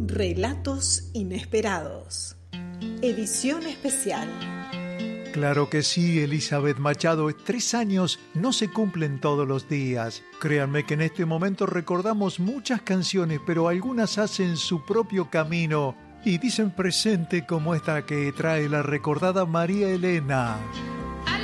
Relatos inesperados. Edición especial. Claro que sí, Elizabeth Machado. 3 años no se cumplen todos los días. Créanme que en este momento recordamos muchas canciones, pero algunas hacen su propio camino y dicen presente como esta que trae la recordada María Elena.